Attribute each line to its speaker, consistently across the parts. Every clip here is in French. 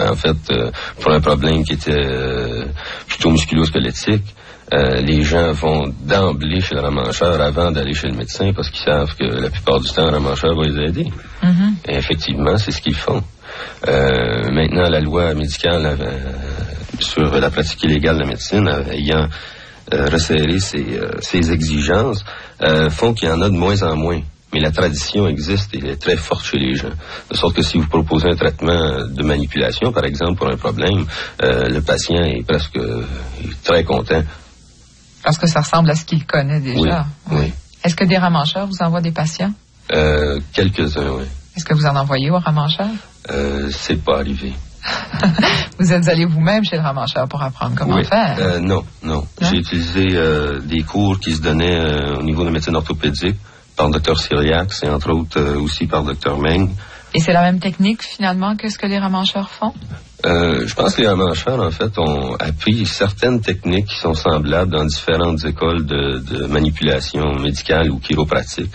Speaker 1: en fait, pour un problème qui était plutôt musculo-squelettique, les gens vont d'emblée chez le ramancheur avant d'aller chez le médecin parce qu'ils savent que la plupart du temps, le ramancheur va les aider. Mm-hmm. Et effectivement, c'est ce qu'ils font. Maintenant, la loi médicale sur la pratique illégale de la médecine, ayant resserré ses exigences, font qu'il y en a de moins en moins. Mais la tradition existe et elle est très forte chez les gens. De sorte que si vous proposez un traitement de manipulation, par exemple, pour un problème, le patient est presque très content.
Speaker 2: Parce que ça ressemble à ce qu'il connaît déjà.
Speaker 1: Oui.
Speaker 2: Est-ce que des ramancheurs vous envoient des patients?
Speaker 1: Quelques-uns, oui.
Speaker 2: Est-ce que vous en envoyez aux ramancheurs?
Speaker 1: C'est pas arrivé.
Speaker 2: Vous êtes allé vous-même chez le ramancheur pour apprendre comment faire?
Speaker 1: Non. J'ai utilisé des cours qui se donnaient au niveau de la médecine orthopédique par le Dr Syriac et entre autres aussi par le Dr Meng.
Speaker 2: Et c'est la même technique finalement que ce que les ramancheurs font?
Speaker 1: Je pense que les ramancheurs, en fait, ont appris certaines techniques qui sont semblables dans différentes écoles de manipulation médicale ou chiropratique.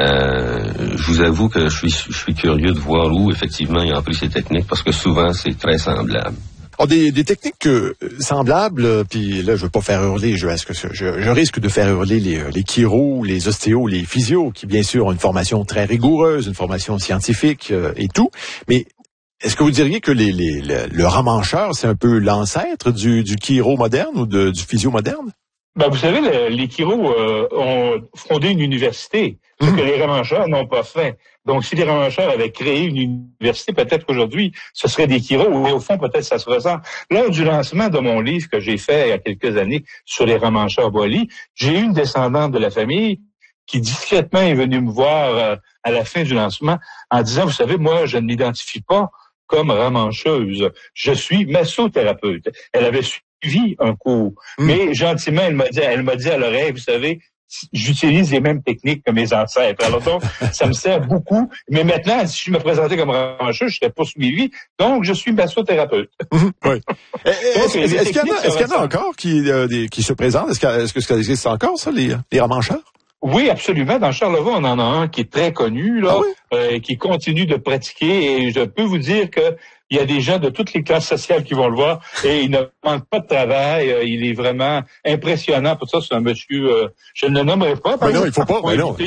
Speaker 1: Je vous avoue que je suis curieux de voir où, effectivement, ils ont appris ces techniques, parce que souvent, c'est très semblable.
Speaker 3: Alors, des techniques semblables, puis là, je veux pas faire hurler, je risque de faire hurler les chiro, les ostéos, les physios, qui, bien sûr, ont une formation très rigoureuse, une formation scientifique et tout, mais est-ce que vous diriez que le ramancheur, c'est un peu l'ancêtre du chiro moderne ou du physio moderne?
Speaker 4: Ben, vous savez, les chiros ont fondé une université, ce que les ramancheurs n'ont pas fait. Donc, si les ramancheurs avaient créé une université, peut-être qu'aujourd'hui, ce serait des chiros, mais au fond, peut-être ça se ressent. Lors du lancement de mon livre que j'ai fait il y a quelques années sur les ramancheurs Boily, j'ai eu une descendante de la famille qui discrètement est venue me voir à la fin du lancement en disant, vous savez, moi, je ne m'identifie pas comme ramancheuse. Je suis massothérapeute. Elle avait suivi un cours. Mais gentiment, elle m'a dit à l'oreille, vous savez, j'utilise les mêmes techniques que mes ancêtres. Alors donc, ça me sert beaucoup. Mais maintenant, si je me présentais comme ramancheuse, je serais pas suivi. Donc, je suis massothérapeute.
Speaker 3: Oui. Est-ce qu'il y en a encore qui se présentent? Est-ce que ça existe encore, ça, les ramancheurs?
Speaker 4: Oui, absolument. Dans Charlevoix, on en a un qui est très connu, là, qui continue de pratiquer. Et je peux vous dire que il y a des gens de toutes les classes sociales qui vont le voir et il ne manque pas de travail. Il est vraiment impressionnant. Pour ça, c'est un monsieur, je ne le nommerai pas.
Speaker 3: Mais non, il faut pas. Mais non.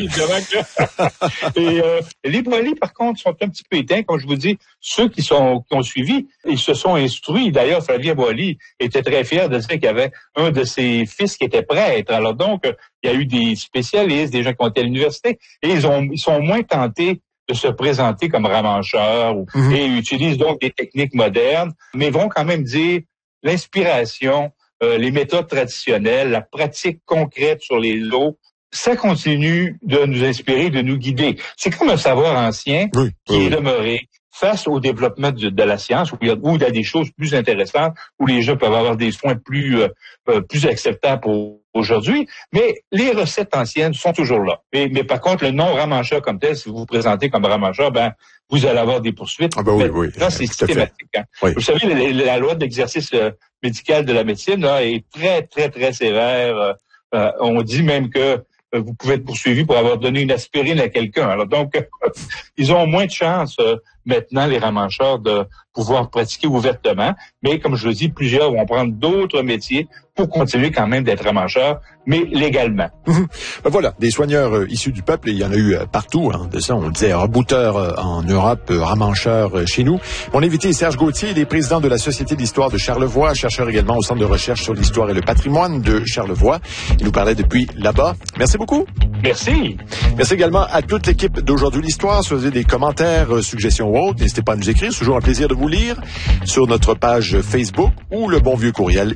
Speaker 4: Et les Boily, par contre, sont un petit peu éteints. Comme je vous dis, ceux qui ont suivi, ils se sont instruits. D'ailleurs, Flavien Boily était très fier de dire qu'il y avait un de ses fils qui était prêtre. Alors donc, il y a eu des spécialistes, des gens qui ont été à l'université et ils sont moins tentés de se présenter comme ramancheurs et utilisent donc des techniques modernes, mais vont quand même dire l'inspiration, les méthodes traditionnelles, la pratique concrète sur les os, ça continue de nous inspirer, de nous guider. C'est comme un savoir ancien qui est demeuré face au développement de la science, où il y a des choses plus intéressantes, où les gens peuvent avoir des soins plus acceptables pour aujourd'hui, mais les recettes anciennes sont toujours là. Mais par contre, le nom ramancheur comme tel, si vous vous présentez comme ramancheur, vous allez avoir des poursuites.
Speaker 3: Ah oui.
Speaker 4: Là, c'est systématique. Hein. Oui. Vous savez, la loi d'exercice médical de la médecine là, est très, très, très sévère. On dit même que vous pouvez être poursuivi pour avoir donné une aspirine à quelqu'un. Alors donc, ils ont moins de chance maintenant, les ramancheurs, de pouvoir pratiquer ouvertement. Mais comme je le dis, plusieurs vont prendre d'autres métiers pour continuer quand même d'être ramancheurs, mais légalement.
Speaker 3: Voilà, des soigneurs issus du peuple, il y en a eu partout. Hein, de ça, on disait rebouteurs en Europe, ramancheurs chez nous. Mon invité est Serge Gauthier, il est président de la Société d'histoire de Charlevoix, chercheur également au Centre de recherche sur l'histoire et le patrimoine de Charlevoix. Il nous parlait depuis là-bas. Merci beaucoup.
Speaker 4: Merci.
Speaker 3: Merci également à toute l'équipe d'Aujourd'hui l'Histoire. Si vous avez des commentaires, suggestions ou autres, n'hésitez pas à nous écrire. C'est toujours un plaisir de vous lire sur notre page Facebook ou le bon vieux courriel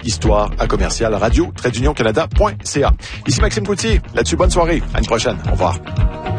Speaker 3: histoire@radio-canada.ca. Ici Maxime Coutier. Là-dessus, bonne soirée. À une prochaine. Au revoir.